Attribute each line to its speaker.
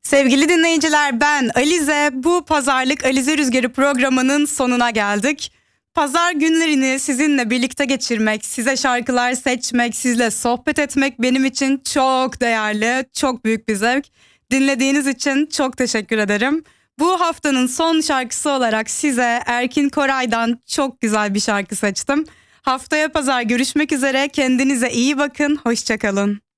Speaker 1: Sevgili dinleyiciler, ben Alize. Bu pazarlık Alize Rüzgarı programının sonuna geldik. Pazar günlerini sizinle birlikte geçirmek, size şarkılar seçmek, sizle sohbet etmek benim için çok değerli, çok büyük bir zevk. Dinlediğiniz için çok teşekkür ederim. Bu haftanın son şarkısı olarak size Erkin Koray'dan çok güzel bir şarkı seçtim. Haftaya pazar görüşmek üzere. Kendinize iyi bakın. Hoşça kalın.